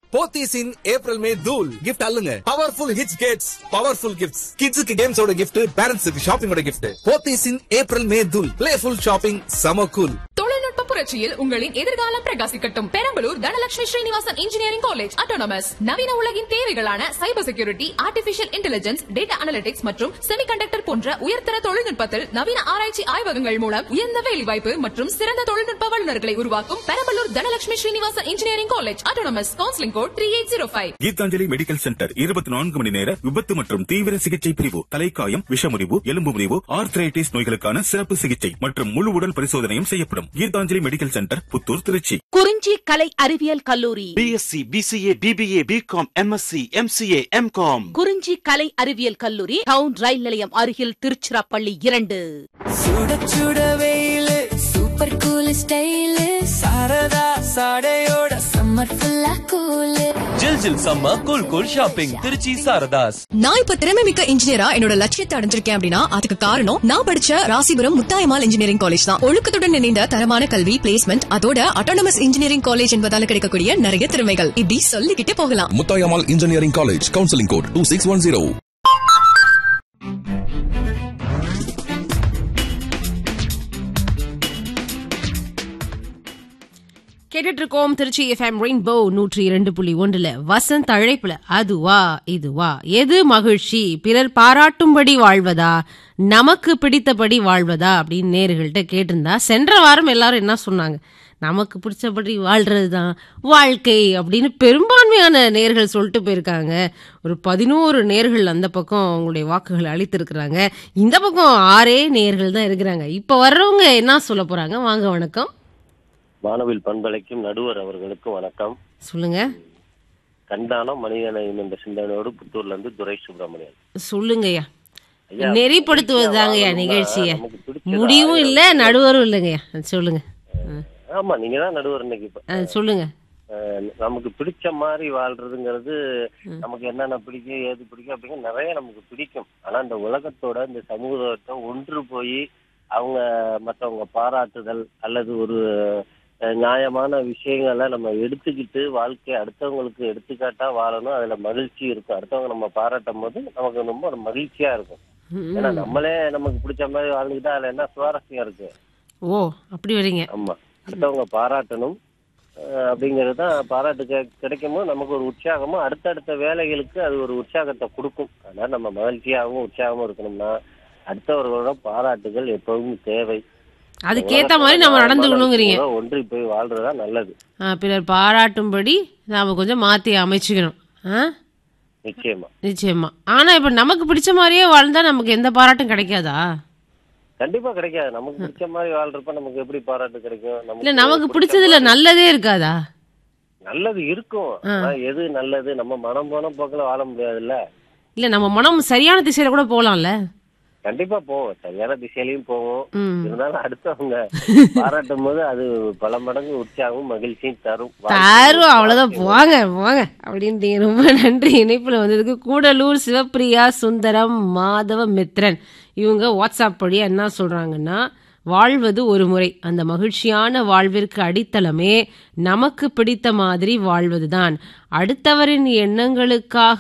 போத்தீஸ் இன் April May தூள் gift அல்லுங்க. Powerful hits Gates powerful gifts. கிட்ஸுக்கு கேம்ஸோட gift, பேரண்ட்ஸுக்கு ஷாப்பிங்கோட கிஃப்ட். போத்தீஸ் இன் April May தூள். பிளேஃபுல் ஷாப்பிங், சம கூல். தொழில்நுட்ப புரட்சியில் உங்களின் எதிர்காலம் பிரகாசிக்கட்டும். Perambalur Dhanalakshmi Srinivasan engineering college autonomous. நவீன உலகின் தேவைகளான cyber security, artificial intelligence, data analytics மற்றும் செமிகண்டக்டர் போன்ற உயர்தர தொழில்நுட்பத்தில் நவீன ஆராய்ச்சி ஆய்வகங்கள் மூலம் உயர்ந்த வேலைவாய்ப்பு மற்றும் சிறந்த தொழில்நுட்ப வல்லுநர்களை உருவாக்கும் Perambalur Dhanalakshmi Srinivasan engineering college autonomous. Counselling code 3805. Gitanjali medical centre 24 மணி நேர விபத்து மற்றும் தீவிர சிகிச்சை பிரிவு. தலைக்காயம், விஷமுறிவு, எலும்பு முறிவு, ஆர்த்ரைட்டிஸ் நோய்களுக்கான சிறப்பு சிகிச்சை மற்றும் முழு உடல் பரிசோதனையும் செய்யப்படும். Gitanjali medical centre, Puthur, Trichy. குறிஞ்சி கலை அறிவியல் கல்லூரி BSc, BCA, BBA, BCom, MSc, MCA, MCom. குறிஞ்சி கலை அறிவியல் கல்லூரி டவுன் ரயில் நிலையம் அருகில், திருச்சிராப்பள்ளி 2. சுட சுட வெயிலு, super cool style, Saradha சாடையோட summer ஃபுல்லா கூலு. ஜில் ஜில் சம்ம cool cool shopping Trichy Saradhas. நான் இப்ப திறமை மிக்க இன்ஜினியரா என்னோட லட்சியத்தை அடைஞ்சிருக்கேன் அப்படின்னா அதுக்கு காரணம் நான் படிச்ச ராசிபுரம் முத்தாயம்மாள் இன்ஜினியரிங் காலேஜ் தான். ஒழுக்கத்துடன் இணைந்த தரமான கல்வி, பிளேஸ்மெண்ட், அதோட அட்டானமஸ் இன்ஜினியரிங் காலேஜ் என்பதால கிடைக்கக்கூடிய நிறைய திறமைகள் இப்படி சொல்லிக்கிட்டே போகலாம். Muthayammal engineering college, counselling code 2610. கேட்டுட்டு இருக்கோம் திருச்சி எஃப்எம் ரெயின்போ 102.1 வசந்த் அழைப்புல. அதுவா இதுவா, எது மகிழ்ச்சி? பிறர் பாராட்டும்படி வாழ்வதா, நமக்கு பிடித்தபடி வாழ்வதா அப்படின்னு நேர்கள்ட்ட கேட்டிருந்தா, சென்ற வாரம் எல்லாரும் என்ன சொன்னாங்க? நமக்கு பிடிச்சபடி வாழ்றதுதான் வாழ்க்கை அப்படின்னு பெரும்பான்மையான நேர்கள் சொல்லிட்டு போயிருக்காங்க. ஒரு 11 நேர்கள் அந்த பக்கம் அவங்களுடைய வாக்குகளை அளித்திருக்கிறாங்க. இந்த பக்கம் 6 நேர்கள் தான் இருக்கிறாங்க. இப்ப வர்றவங்க என்ன சொல்ல போறாங்க? வாங்க, வணக்கம். வானவில் பண்பலைக்கும் நடுவர் அவர்களுக்கும் வணக்கம். சொல்லுங்க. கண்டானம் மனிதனையும் என்ற சிந்தனையோடு புத்தூர்ல இருந்து துரை சுப்பிரமணியன். சொல்லுங்கய்யா. நெறிப்படுத்துவதுதாங்கய்யா நிகழ்ச்சிய. முடிவும் இல்ல, நடுவரும் இல்லைங்கய்யா. சொல்லுங்க. ஆமா, நீங்க தான் நடுவர் இன்னைக்கு. சொல்லுங்க. நமக்கு பிடிச்ச மாதிரி வாழ்றதுங்கிறது, நமக்கு என்னென்ன பிடிக்கும், ஏது பிடிக்கும் அப்படிங்கிற நிறைய நமக்கு பிடிக்கும். ஆனா இந்த உலகத்தோட, இந்த சமூகத்தோட ஒன்று போய் அவங்க மற்றவங்க பாராட்டுதல் அல்லது ஒரு நியாயமான விஷயங்களை நம்ம எடுத்துக்கிட்டு வாழ்க்கையை அடுத்தவங்களுக்கு எடுத்துக்காட்டா வாழணும். அதுல மகிழ்ச்சி இருக்கும். அடுத்தவங்க நம்ம பாராட்டும் போது நமக்கு ரொம்ப மகிழ்ச்சியா இருக்கும். ஏன்னா நம்மளே நமக்கு பிடிச்ச மாதிரி வாழ்ந்துக்கிட்டா அதுல என்ன சுவாரஸ்யம் இருக்கு? ஓ, அப்படி வரீங்க. ஆமா, அடுத்தவங்க பாராட்டணும் அப்படிங்கிறது தான். பாராட்டு கிடைக்கும் போது நமக்கு ஒரு உற்சாகமும், அடுத்தடுத்த வேலைகளுக்கு அது ஒரு உற்சாகத்தை கொடுக்கும். அதனால நம்ம மகிழ்ச்சியாகவும் உற்சாகமும் இருக்கணும்னா அடுத்தவர்களோட பாராட்டுகள் எப்பவும் தேவை. அதுக்கேத்த மாதிரி நம்ம நடந்துக்கணுங்கிறீங்க. ஒன்றி போய் வாழ்றதா நல்லது. பிறர் பாராட்டும்படி நாம கொஞ்சம் மாத்தி அமைச்சுக்கணும். நிச்சயமா நிச்சயமா. ஆனா இப்ப நமக்கு பிடிச்ச மாதிரியே வாழ்ந்தா நமக்கு எந்த பாராட்டும் கிடைக்காதா? கண்டிப்பா கிடைக்காது. நமக்கு பிடிச்ச மாதிரி வாழ்றப்ப நமக்கு எப்படி பாராட்டு கிடைக்கும்? இல்ல, நமக்கு பிடிச்சதுல நல்லதே இருக்காதா? நல்லது இருக்கும். எது நல்லது? நம்ம மனம் போன போக்குல வாழ முடியாதுல்ல. இல்ல, நம்ம மனம் சரியான திசையில கூட போலாம்ல. கண்டிப்பா போவோம், சரியான திசையிலையும் போவோம். இருந்தாலும் அடுத்தவங்க பாராட்டும் போது அது பல மடங்கு உற்சாகமும் மகிழ்ச்சியும் தரும். அவ்வளவுதான். போங்க போங்க அப்படின்னு. ரொம்ப நன்றி. இணைப்புல வந்ததுக்கு. கூடலூர் சிவப்பிரியா சுந்தரம் மாதவ மித்ரன் இவங்க வாட்ஸ்அப் படியா என்ன சொல்றாங்கன்னா, வாழ்வது ஒரு முறை. அந்த மகிழ்ச்சியான வாழ்விற்கு அடித்தளமே நமக்கு பிடித்த மாதிரி வாழ்வதுதான். அடுத்தவரின் எண்ணங்களுக்காக